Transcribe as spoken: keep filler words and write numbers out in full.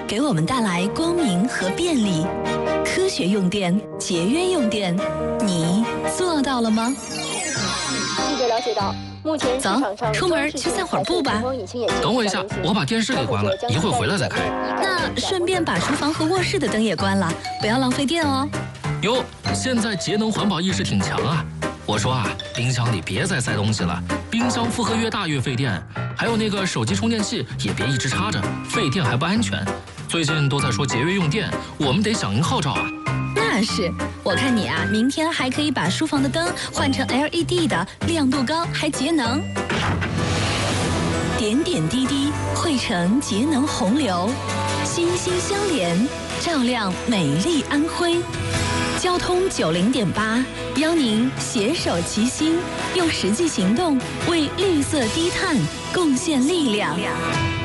给我们带来光明和便利。科学用电，节约用电，你做到了吗？ 记者了解到，目前市场上出门去散会儿步吧。 等我一下，我把电视给关了，一会儿回来再开。 那顺便把厨房和卧室的灯也关了，不要浪费电哦。 哟，现在节能环保意识挺强啊！我说啊，冰箱里别再塞东西了，冰箱负荷越大越费电。还有那个手机充电器也别一直插着，费电还不安全。最近都在说节约用电，我们得响应号召啊。 那是，我看你啊，明天还可以把书房的灯换成 L E D 的，亮度高还节能。点点滴滴汇成节能洪流，心心相连，照亮美丽安徽。交通九零点八，邀您携手齐心，用实际行动为绿色低碳贡献力量。